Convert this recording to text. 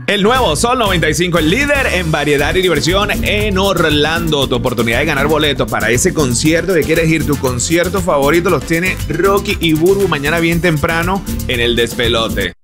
El nuevo Sol 95, el líder en variedad y diversión en Orlando. Tu oportunidad de ganar boletos para ese concierto que quieres ir, tu concierto favorito, los tiene Rocky y Burbu mañana bien temprano en el Despelote.